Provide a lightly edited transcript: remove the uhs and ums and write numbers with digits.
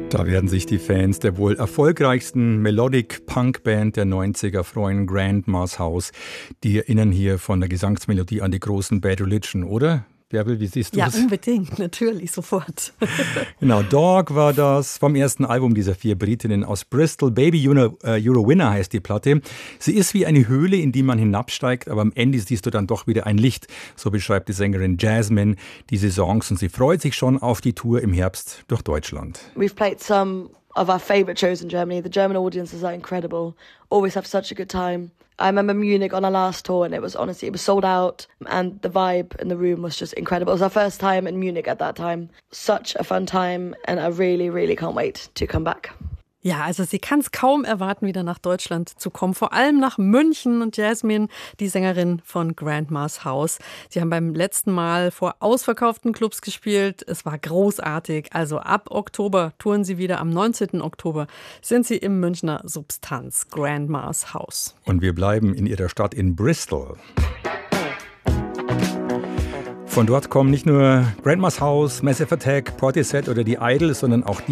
Da werden sich die Fans der wohl erfolgreichsten Melodic-Punk-Band der 90er freuen, Grandma's House. Die erinnern hier von der Gesangsmelodie an die großen Bad Religion, oder? Bärbel, wie siehst du das? Ja, unbedingt, natürlich, sofort. Genau, Dog war das vom ersten Album dieser 4 Britinnen aus Bristol. Baby You're a Winner heißt die Platte. Sie ist wie eine Höhle, in die man hinabsteigt, aber am Ende siehst du dann doch wieder ein Licht. So beschreibt die Sängerin Jasmine diese Songs und sie freut sich schon auf die Tour im Herbst durch Deutschland. We've played some of our favourite shows in Germany. The German audiences are incredible. Always have such a good time. I remember Munich on our last tour and it was sold out and the vibe in the room was just incredible. It was our first time in Munich at that time. Such a fun time and I really, really can't wait to come back. Ja, also sie kann es kaum erwarten, wieder nach Deutschland zu kommen. Vor allem nach München. Und Jasmine, die Sängerin von Grandma's House. Sie haben beim letzten Mal vor ausverkauften Clubs gespielt. Es war großartig. Also ab Oktober touren sie wieder. Am 19. Oktober sind sie im Münchner Substanz, Grandma's House. Und wir bleiben in ihrer Stadt in Bristol. Von dort kommen nicht nur Grandma's House, Massive Attack, Portishead oder die Idols, sondern auch die